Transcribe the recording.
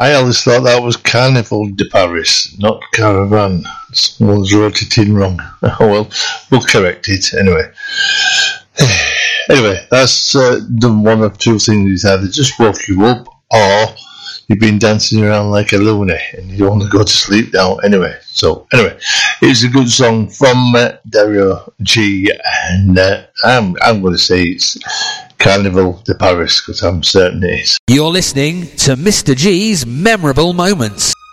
I always thought that was Carnival de Paris, not Caravan. Someone's wrote it in wrong. Oh well, we'll correct it anyway. Anyway, that's done one of two things. It's either just woke you up, or you've been dancing around like a loony and you want to go to sleep now anyway. So anyway, it's a good song from Dario G, and I'm going to say it's Carnival de Paris, because I'm certain it is. You're listening to Mr. G's Memorable Moments.